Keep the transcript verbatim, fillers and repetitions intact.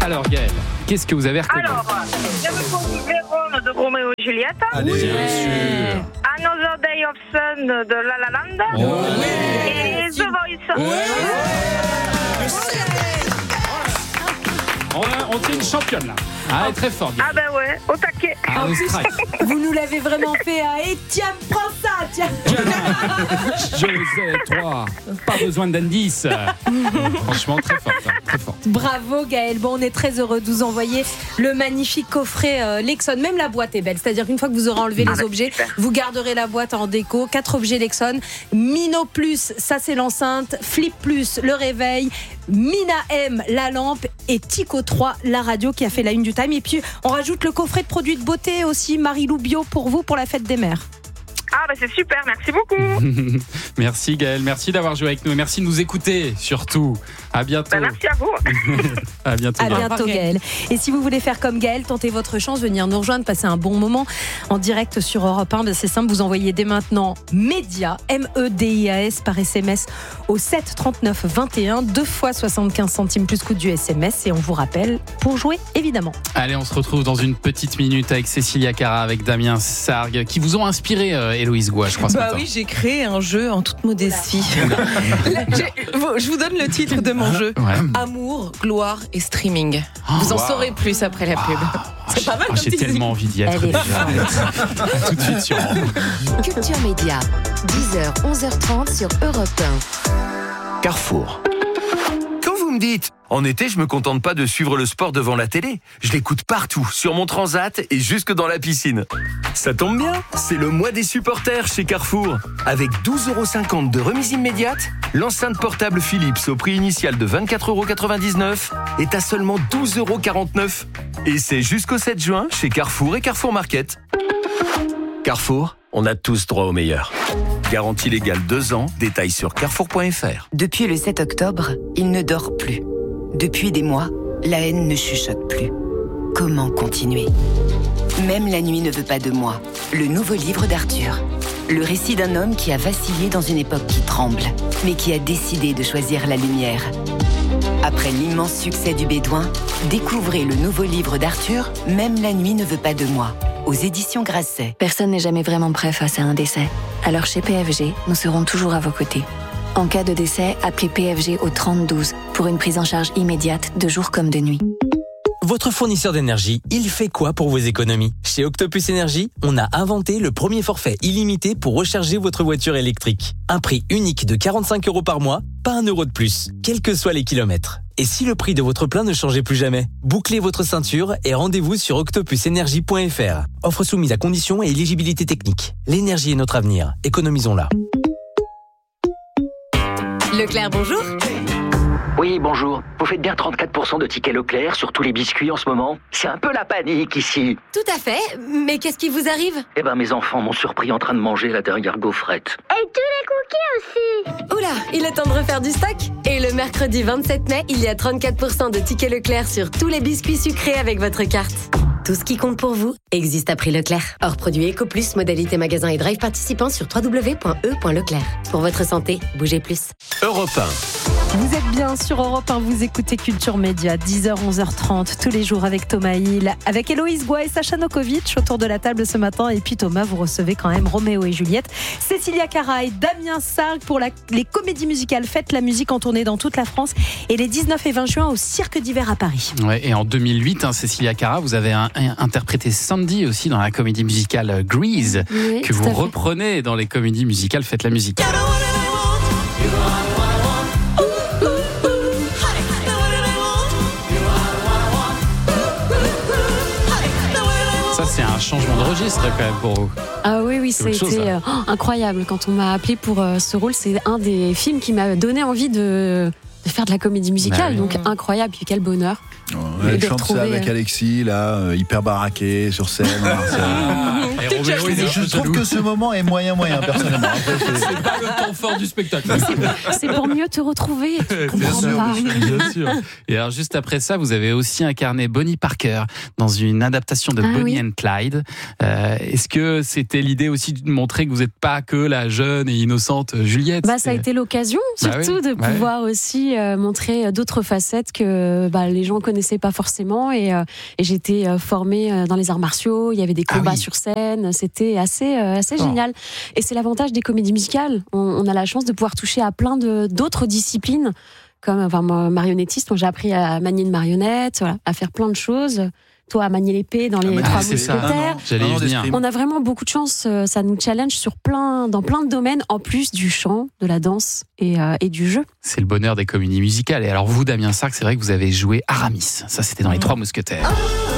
Alors Gaëlle, qu'est-ce que vous avez reconnu? Alors, j'avais pour Vérone de Roméo et Juliette. Allez, Bien ouais. sûr. Another Day of Sun de La La Land. Oh, Et The Voice. Ouais. On, a, on tient une championne là. Ah, elle est très forte. Ah ben ouais, au taquet. Ah, le strike. Vous nous l'avez vraiment fait, hein. Et tiens, prends ça, tiens. José, toi, pas besoin d'indices. Franchement, très forte, hein, très forte. Bravo Gaëlle, bon on est très heureux de vous envoyer le magnifique coffret euh, Lexon, même la boîte est belle, c'est-à-dire qu'une fois que vous aurez enlevé Ah les bah, objets, super. vous garderez la boîte en déco, quatre objets Lexon, Mino Plus, ça c'est l'enceinte, Flip Plus, le réveil, Mina M, la lampe et Tico trois, la radio qui a fait la une du Time. Et puis on rajoute le coffret de produits de beauté aussi, Marilou Bio pour vous pour la fête des mères. Ah ben c'est super, merci beaucoup. Merci Gaëlle, merci d'avoir joué avec nous et merci de nous écouter surtout. À bientôt. Ben, merci à vous. À bientôt. À Gaëlle. bientôt Gaëlle. Et si vous voulez faire comme Gaëlle, tentez votre chance, venir nous rejoindre, passer un bon moment en direct sur Europe un. Ben c'est simple, vous envoyez dès maintenant Média, M E D I A S par S M S au sept trente-neuf vingt et un, deux fois soixante-quinze centimes plus coût du S M S. Et on vous rappelle pour jouer évidemment. Allez, on se retrouve dans une petite minute avec Cécilia Cara, avec Damien Sargue, qui vous ont inspiré euh, Héloïse Goua, je crois, ce Bah matin. oui, j'ai créé un jeu en toute modestie. Là, j'ai- je vous donne le titre de mon jeu. Ouais. Amour, gloire et streaming. Oh, Vous en wow. saurez plus après la pub. C'est pas mal Ah, comme j'ai teasing. tellement envie d'y être. Elle est déjà. Tout de suite sur Culture Média, dix heures, onze heures trente sur Europe un. Carrefour. Quand vous me dites, en été, je me contente pas de suivre le sport devant la télé. Je l'écoute partout, sur mon transat et jusque dans la piscine. Ça tombe bien, c'est le mois des supporters chez Carrefour. Avec douze euros cinquante de remise immédiate, l'enceinte portable Philips au prix initial de vingt-quatre euros quatre-vingt-dix-neuf est à seulement douze euros quarante-neuf. Et c'est jusqu'au sept juin chez Carrefour et Carrefour Market. Carrefour, on a tous droit au meilleur. Garantie légale deux ans, détails sur carrefour point f r. Depuis le sept octobre, il ne dort plus. Depuis des mois, la haine ne chuchote plus. Comment continuer ? Même la nuit ne veut pas de moi. Le nouveau livre d'Arthur. Le récit d'un homme qui a vacillé dans une époque qui tremble, mais qui a décidé de choisir la lumière. Après l'immense succès du Bédouin, découvrez le nouveau livre d'Arthur, Même la nuit ne veut pas de moi, aux éditions Grasset. Personne n'est jamais vraiment prêt face à un décès. Alors chez P F G, nous serons toujours à vos côtés. En cas de décès, appelez P F G au trente douze pour une prise en charge immédiate de jour comme de nuit. Votre fournisseur d'énergie, il fait quoi pour vos économies ? Chez Octopus Énergie, on a inventé le premier forfait illimité pour recharger votre voiture électrique. Un prix unique de quarante-cinq euros par mois, pas un euro de plus, quels que soient les kilomètres. Et si le prix de votre plein ne changeait plus jamais ? Bouclez votre ceinture et rendez-vous sur octopus énergie point f r. Offre soumise à conditions et éligibilité technique. L'énergie est notre avenir, économisons-la. Leclerc, bonjour. Oui, bonjour. Vous faites bien trente-quatre pour cent de tickets Leclerc sur tous les biscuits en ce moment. C'est un peu la panique ici. Tout à fait, mais qu'est-ce qui vous arrive ? Eh ben, mes enfants m'ont surpris en train de manger la dernière gaufrette. Et tous les cookies aussi. Oula, il est temps de refaire du stock. Et le mercredi vingt-sept mai, il y a trente-quatre pour cent de tickets Leclerc sur tous les biscuits sucrés avec votre carte. Tout ce qui compte pour vous existe à prix Leclerc. Hors produit Eco Plus, modalité magasin et drive participant sur w w w point e point leclerc. Pour votre santé, bougez plus. Europe un. Vous êtes bien sur Europe un, vous écoutez Culture Média, dix heures, onze heures trente, tous les jours avec Thomas Hill, avec Héloïse Goua et Sacha Nokovic autour de la table ce matin. Et puis Thomas, vous recevez quand même Roméo et Juliette, Cécilia Cara et Damien Sargue pour la, les comédies musicales Faites la musique en tournée dans toute la France et les dix-neuf et vingt juin au Cirque d'hiver à Paris. Ouais, et en deux mille huit, hein, Cécilia Cara, vous avez un, un, interprété Sandy aussi dans la comédie musicale Grease, Oui, que tout vous à fait. reprenez dans les comédies musicales Faites la musique. Ça, c'est un changement de registre quand même pour vous. Ah oui, oui, C'est ça a autre chose, été ça. euh, oh, incroyable. Quand on m'a appelé pour euh, ce rôle, c'est un des films qui m'a donné envie de, de faire de la comédie musicale. Bah oui. Donc incroyable, puis quel bonheur. Ouais, elle de chante ça retrouver, avec euh, Alexis, là, euh, hyper baraqué sur scène. Alors, c'est- Et Roméo, il est un Je peu trouve jaloux. que ce moment est moyen moyen personnellement. Après, c'est- C'est pas le temps fort du spectacle. C'est pour mieux te retrouver. Tu Bien comprends sûr, pas. bien sûr. Et alors juste après ça, vous avez aussi incarné Bonnie Parker dans une adaptation de Ah Bonnie oui. and Clyde. Euh, est-ce que c'était l'idée aussi de montrer que vous n'êtes pas que la jeune et innocente Juliette? Bah, ça a été l'occasion, Bah surtout, oui, de ouais. pouvoir aussi euh, montrer d'autres facettes que bah, les gens connaissaient pas forcément. Et, euh, et j'étais euh, formée euh, dans les arts martiaux. Il y avait des Ah combats oui. sur scène. C'était assez, euh, assez Oh. génial. Et c'est l'avantage des comédies musicales. On, on a la chance de pouvoir toucher à plein de, d'autres disciplines. Comme enfin, moi, marionnettiste, moi, j'ai appris à manier une marionnette, voilà, à faire plein de choses. Toi, à manier l'épée dans les Ah, trois c'est ça. mousquetaires. J'allais y venir. On a vraiment beaucoup de chance. euh, Ça nous challenge sur plein, dans plein de domaines, en plus du chant, de la danse et, euh, et du jeu. C'est le bonheur des comédies musicales. Et alors vous, Damien Sargue, c'est vrai que vous avez joué Aramis. Ça, c'était dans Les Trois Mousquetaires.